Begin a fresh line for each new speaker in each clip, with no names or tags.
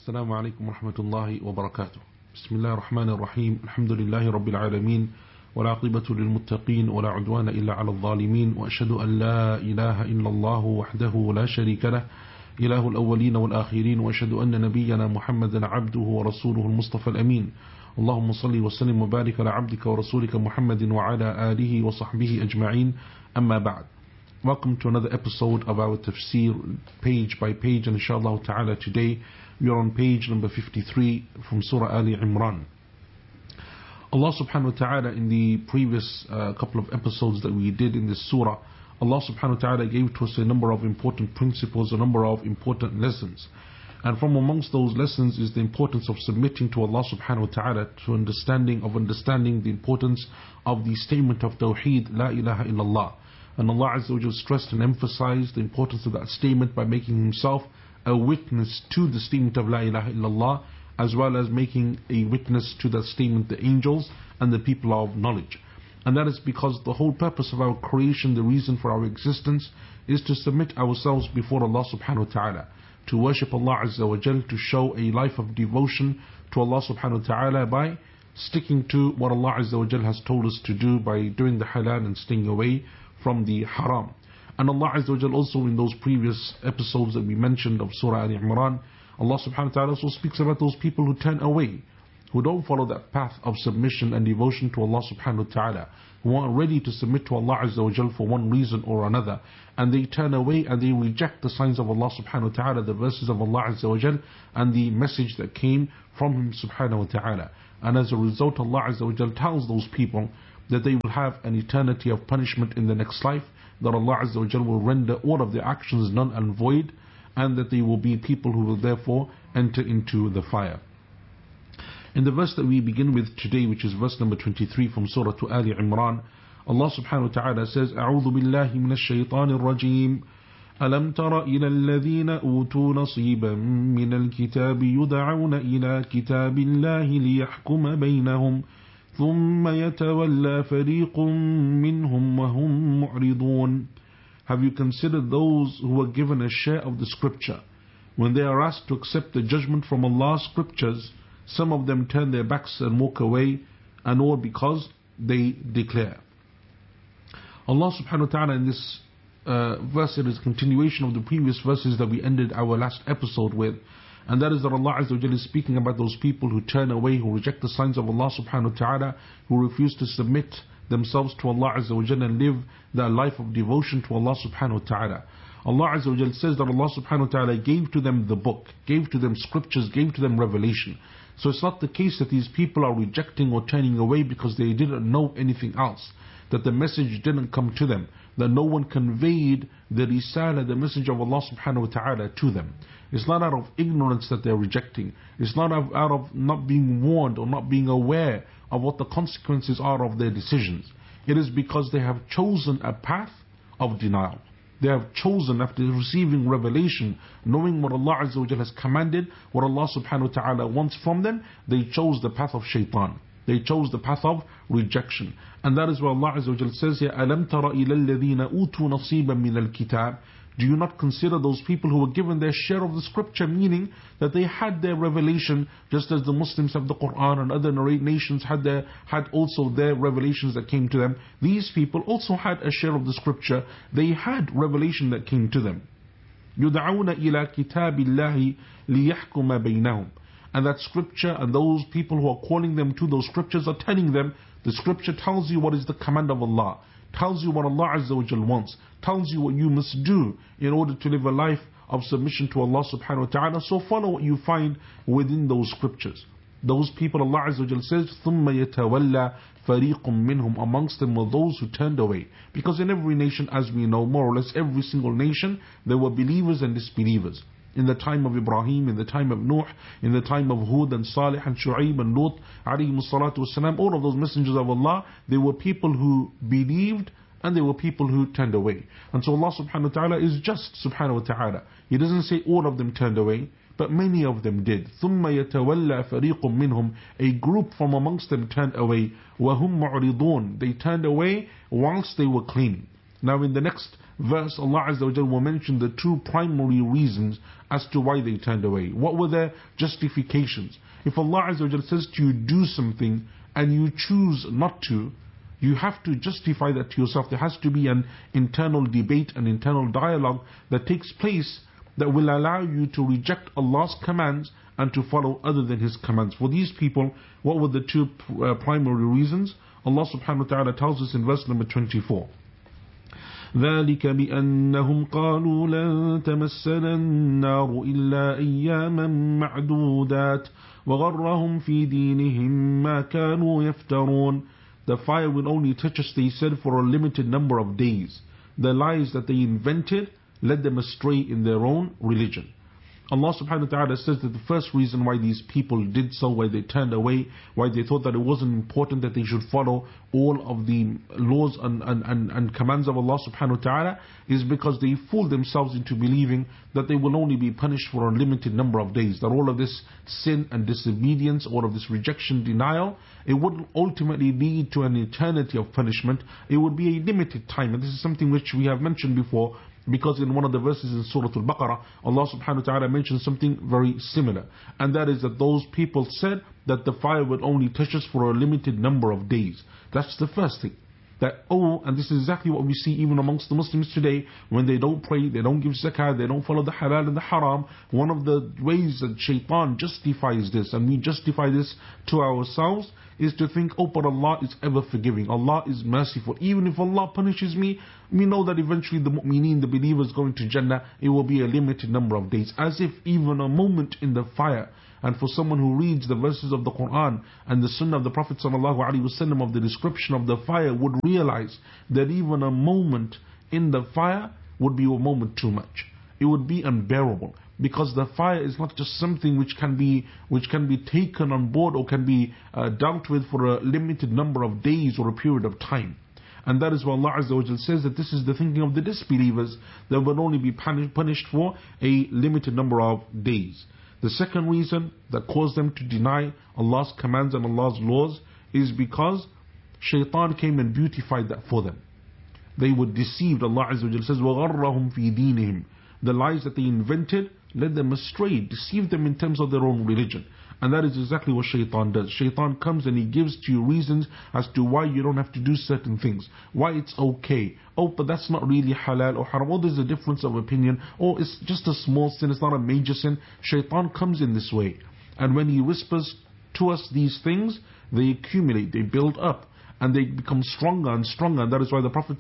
السلام عليكم ورحمة الله وبركاته. بسم الله الرحمن الرحيم. الحمد لله رب العالمين، والعاقبة للمتقين، ولا عدوان إلا على الظالمين، وأشهد أن لا إله إلا الله وحده لا شريك له، إله الأولين والآخرين، وأشهد أن نبينا محمدا عبده ورسوله المصطفى الأمين. اللهم صل وسلم وبارك على عبدك ورسولك محمد وعلى آله وصحبه أجمعين. أما بعد. Welcome to another episode of our tafsir, page by page, and inshallah ta'ala today we are on page number 53 from Surah Ali Imran. Allah subhanahu wa ta'ala, in the previous couple of episodes that we did in this surah, Allah subhanahu wa ta'ala gave to us a number of important principles, a number of important lessons. And from amongst those lessons is the importance of submitting to Allah subhanahu wa ta'ala, to understanding the importance of the statement of Tawheed, La ilaha illallah. And Allah Azza wa Jal stressed and emphasized the importance of that statement by making Himself a witness to the statement of La ilaha illallah, as well as making a witness to that statement the angels and the people of knowledge. And that is because the whole purpose of our creation, the reason for our existence, is to submit ourselves before Allah subhanahu wa ta'ala, to worship Allah Azza wa Jal, to show a life of devotion to Allah subhanahu wa ta'ala by sticking to what Allah Azza wa Jal has told us to do, by doing the halal and staying away from the haram. And Allah Azza wa Jal also, in those previous episodes that we mentioned of Surah Ali Imran, Allah subhanahu wa ta'ala also speaks about those people who turn away, who don't follow that path of submission and devotion to Allah subhanahu wa ta'ala, who aren't ready to submit to Allah Azza wa Jal for one reason or another, and they turn away and they reject the signs of Allah subhanahu wa ta'ala, the verses of Allah Azza wa Jal, and the message that came from Him subhanahu wa ta'ala. And as a result, Allah Azza wa Jal tells those people that they will have an eternity of punishment in the next life, that Allah Azza wa Jal will render all of their actions null and void, and that they will be people who will therefore enter into the fire. In the verse that we begin with today, which is verse number 23 from Surah Ali Imran, Allah subhanahu wa ta'ala says, أعوذ بالله من الشيطان الرجيم ألم تر إلى الذين أوتوا نصيبا من الكتاب يدعون إلى كتاب الله ليحكم بينهم ثم يتولى فريق منهم وهم معرضون. Have you considered those who were given a share of the scripture? When they are asked to accept the judgment from Allah's scriptures, some of them turn their backs and walk away, and all because they declare. Allah subhanahu wa ta'ala in this verse, it is a continuation of the previous verses that we ended our last episode with. And that is that Allah Azza wa Jalla is speaking about those people who turn away, who reject the signs of Allah subhanahu wa ta'ala, who refuse to submit themselves to Allah Azza wa Jalla and live their life of devotion to Allah subhanahu wa ta'ala. Allah Azza wa Jalla says that Allah subhanahu wa ta'ala gave to them the book, gave to them scriptures, gave to them revelation. So it's not the case that these people are rejecting or turning away because they didn't know anything else, that the message didn't come to them, that no one conveyed the risala, the message of Allah subhanahu wa ta'ala to them. It's not out of ignorance that they're rejecting. It's not out of not being warned or not being aware of what the consequences are of their decisions. It is because they have chosen a path of denial. They have chosen, after receiving revelation, knowing what Allah Azza wa Jalla has commanded, what Allah subhanahu wa ta'ala wants from them, they chose the path of shaitan. They chose the path of rejection. And that is why Allah Azza wa Jalla says here, أَلَمْ تَرَ إِلَى الَّذِينَ أُوتُوا نَصِيبًا مِنَ الْكِتَابِ. Do you not consider those people who were given their share of the scripture, meaning that they had their revelation, just as the Muslims have the Quran and other nations had also their revelations that came to them. These people also had a share of the scripture. They had revelation that came to them. يُدْعَوْنَ إِلَى كِتَابِ اللَّهِ لِيَحْكُمَ بَيْنَهُمْ. And that scripture and those people who are calling them to those scriptures are telling them, the scripture tells you what is the command of Allah, tells you what Allah Azza wa Jal wants, tells you what you must do in order to live a life of submission to Allah subhanahu wa ta'ala. So follow what you find within those scriptures. Those people, Allah Azza wa Jal says, ثُمَّ يَتَوَلَّى فَرِيقٌ مِّنْهُمْ. Amongst them were those who turned away. Because in every nation, as we know, more or less every single nation, there were believers and disbelievers. In the time of Ibrahim, in the time of Nuh, in the time of Hud and Salih and Shu'aib and Lut, alayhi salatu wasalam, all of those messengers of Allah, they were people who believed and there were people who turned away. And so Allah subhanahu wa ta'ala is just subhanahu wa ta'ala. He doesn't say all of them turned away, but many of them did. ثُمَّ يَتَوَلَّى فَرِيقٌ مِّنْهُمْ. A group from amongst them turned away. وَهُمْ مُعْرِضُونَ. They turned away whilst they were clean. Now in the next verse, Allah Azza wa Jalla will mention the two primary reasons as to why they turned away. What were their justifications? If Allah Azza wa Jalla says to you, do something, and you choose not to, you have to justify that to yourself. There has to be an internal debate, an internal dialogue that takes place that will allow you to reject Allah's commands and to follow other than His commands. For these people, what were the two primary reasons? Allah subhanahu wa ta'ala tells us in verse number 24. ذلك بأنهم قالوا لن تمسنا النار إلا أياما معدودات وغرهم في دينهم ما كانوا يفترون. The fire will only touch us, they said, for a limited number of days. The lies that they invented led them astray in their own religion. Allah subhanahu wa ta'ala says that the first reason why these people did so, why they turned away, why they thought that it wasn't important that they should follow all of the laws and commands of Allah subhanahu wa ta'ala, is because they fooled themselves into believing that they will only be punished for a limited number of days, that all of this sin and disobedience, all of this rejection, denial, it would ultimately lead to an eternity of punishment. It would be a limited time, and this is something which we have mentioned before, because in one of the verses in Surah Al-Baqarah, Allah subhanahu wa ta'ala mentions something very similar. And that is that those people said that the fire would only touch us for a limited number of days. That's the first thing. And this is exactly what we see even amongst the Muslims today, when they don't pray, they don't give zakah, they don't follow the halal and the haram. One of the ways that shaitan justifies this, and we justify this to ourselves, is to think, but Allah is ever forgiving, Allah is merciful. Even if Allah punishes me, we know that eventually the mu'mineen, the believers going to Jannah, it will be a limited number of days. As if even a moment in the fire. And for someone who reads the verses of the Quran and the Sunnah of the Prophet ﷺ of the description of the fire, would realize that even a moment in the fire would be a moment too much. It would be unbearable, because the fire is not just something which can be taken on board or can be dealt with for a limited number of days or a period of time. And that is why Allah Azza wa Jalla says that this is the thinking of the disbelievers, that will only be punished for a limited number of days. The second reason that caused them to deny Allah's commands and Allah's laws is because shaitan came and beautified that for them. They were deceived. Allah Azza wa Jalla says, وَغَرَّهُمْ فِي دِينِهِمْ. The lies that they invented led them astray, deceived them in terms of their own religion. And that is exactly what shaitan does. Shaitan comes and he gives to you reasons as to why you don't have to do certain things, why it's okay. But that's not really halal or haram. There's a difference of opinion. It's just a small sin, it's not a major sin. Shaitan comes in this way. And when he whispers to us these things, they accumulate, they build up, and they become stronger and stronger. And that is why the Prophet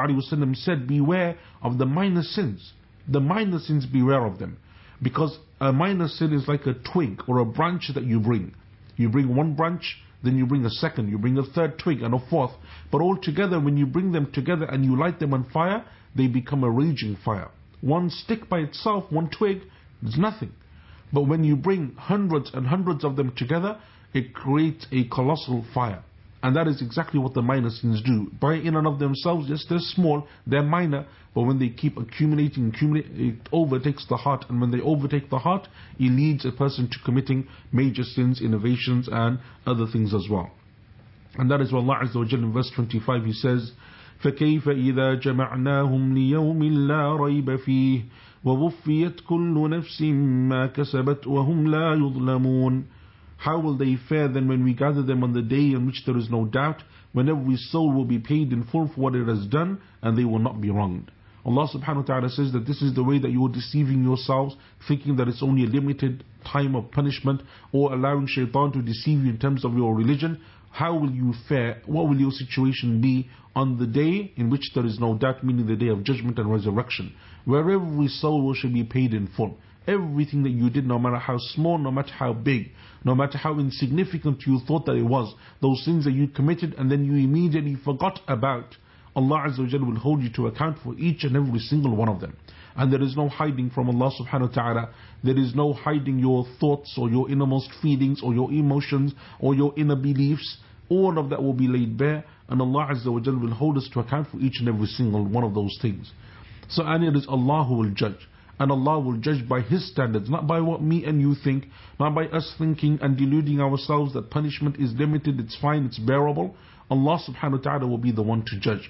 ﷺ said, beware of the minor sins. The minor sins, beware of them. Because a minor sin is like a twig or a branch that you bring. You bring one branch, then you bring a second, you bring a third twig and a fourth. But all together, when you bring them together and you light them on fire, they become a raging fire. One stick by itself, one twig, is nothing. But when you bring hundreds and hundreds of them together, it creates a colossal fire. And that is exactly what the minor sins do. By in and of themselves, yes, they're small, they're minor, but when they keep accumulating, it overtakes the heart. And when they overtake the heart, it leads a person to committing major sins, innovations, and other things as well. And that is what Allah Azza wa Jalla in verse 25, He says, فَكَيْفَ إِذَا جَمَعْنَاهُمْ لِيَوْمٍ لَا رَيْبَ فِيهِ وَوُفِّيَتْ كُلُّ نَفْسٍ مَا كَسَبَتْ وَهُمْ لَا يُظْلَمُونَ. How will they fare then when we gather them on the day in which there is no doubt, when every soul will be paid in full for what it has done, and they will not be wronged? Allah subhanahu wa ta'ala says that this is the way that you are deceiving yourselves, thinking that it's only a limited time of punishment, or allowing shaitan to deceive you in terms of your religion. How will you fare? What will your situation be on the day in which there is no doubt, meaning the day of judgment and resurrection, where every soul shall be paid in full? Everything that you did, no matter how small, no matter how big, no matter how insignificant you thought that it was, those sins that you committed and then you immediately forgot about, Allah Azza wa Jalla will hold you to account for each and every single one of them. And there is no hiding from Allah subhanahu wa ta'ala. There is no hiding your thoughts or your innermost feelings or your emotions or your inner beliefs. All of that will be laid bare, and Allah Azza wa Jalla will hold us to account for each and every single one of those things. So, and it is Allah who will judge. And Allah will judge by His standards, not by what me and you think, not by us thinking and deluding ourselves that punishment is limited, it's fine, it's bearable. Allah subhanahu wa ta'ala will be the one to judge.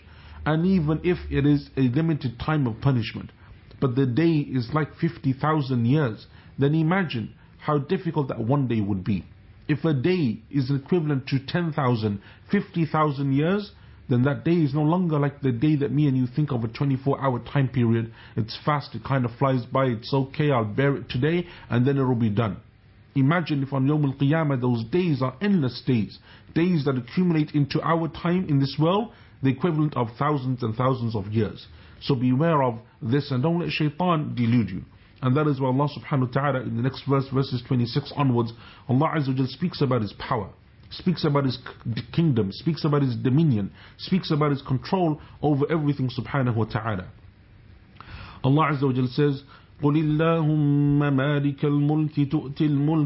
And even if it is a limited time of punishment, but the day is like 50,000 years, then imagine how difficult that one day would be. If a day is equivalent to 10,000, 50,000 years, then that day is no longer like the day that me and you think of, a 24-hour time period. It's fast, it kind of flies by, it's okay, I'll bear it today, and then it will be done. Imagine if on Yawm al-Qiyamah those days are endless days, days that accumulate into our time in this world, the equivalent of thousands and thousands of years. So beware of this and don't let shaitan delude you. And that is why Allah subhanahu wa ta'ala in the next verse, verses 26 onwards, Allah Azza wa Jal speaks about His power, speaks about His kingdom, speaks about His dominion, speaks about His control over everything subhanahu wa ta'ala. Allah Azza wa Jal says, قُلِ اللَّهُمَّ مَالِكَ الْمُلْكِ تُؤْتِ الْمُلْكِ